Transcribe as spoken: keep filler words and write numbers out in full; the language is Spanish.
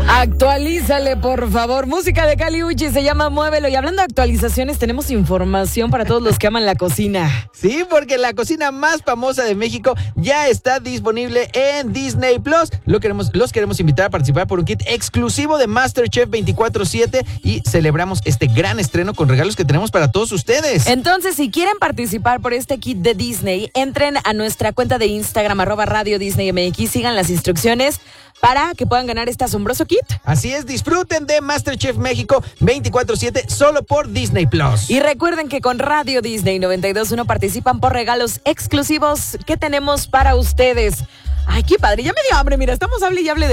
Actualízale, por favor. Música de Kali Uchis, se llama Muévelo. Y hablando de actualizaciones, tenemos información para todos los que aman la cocina. Sí, porque la cocina más famosa de México ya está disponible en Disney Plus. Lo queremos, los queremos invitar a participar por un kit exclusivo de MasterChef veinticuatro siete y celebramos este gran estreno con regalos que tenemos para todos ustedes. Entonces, si quieren participar por este kit de Disney, entren a nuestra cuenta de Instagram, arroba Radio Disney M X, sigan las instrucciones para que puedan ganar este asombroso kit. Así es, disfruten de MasterChef México veinticuatro siete solo por Disney Plus. Y recuerden que con Radio Disney noventa y dos punto uno participan por regalos exclusivos que tenemos para ustedes. Ay, qué padre, ya me dio hambre, mira, estamos hable y hable de